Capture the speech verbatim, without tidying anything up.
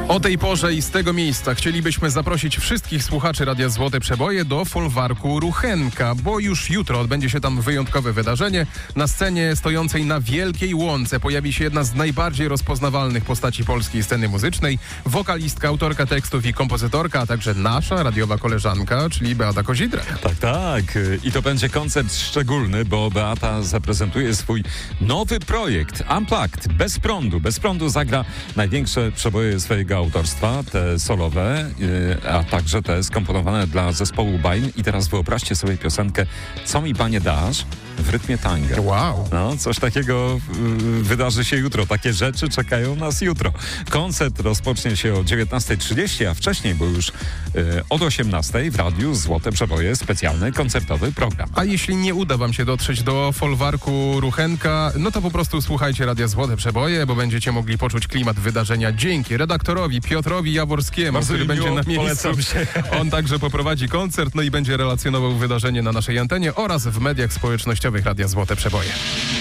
O tej porze i z tego miejsca chcielibyśmy zaprosić wszystkich słuchaczy Radia Złote Przeboje do folwarku Ruchenka, bo już jutro odbędzie się tam wyjątkowe wydarzenie. Na scenie stojącej na Wielkiej Łące pojawi się jedna z najbardziej rozpoznawalnych postaci polskiej sceny muzycznej, wokalistka, autorka tekstów i kompozytorka, a także nasza radiowa koleżanka, czyli Beata Kozidra. Tak, tak. I to będzie koncert szczególny, bo Beata zaprezentuje swój nowy projekt Unplugged, bez prądu. Bez prądu zagra największe przeboje swojego autorstwa, te solowe, yy, a także te skomponowane dla zespołu Bain. I teraz wyobraźcie sobie piosenkę Co mi panie dasz w rytmie tanga. Wow. No, coś takiego yy, wydarzy się jutro. Takie rzeczy czekają nas jutro. Koncert rozpocznie się o dziewiętnasta trzydzieści, a wcześniej, bo już yy, od osiemnastej w Radiu Złote Przeboje specjalny koncertowy program. A jeśli nie uda wam się dotrzeć do folwarku Ruchenka, no to po prostu słuchajcie Radia Złote Przeboje, bo będziecie mogli poczuć klimat wydarzenia dzięki redaktor Piotrowi Jaworskiemu, Bardzo który będzie na miejscu. On także poprowadzi koncert, no i będzie relacjonował wydarzenie na naszej antenie oraz w mediach społecznościowych Radia Złote Przeboje.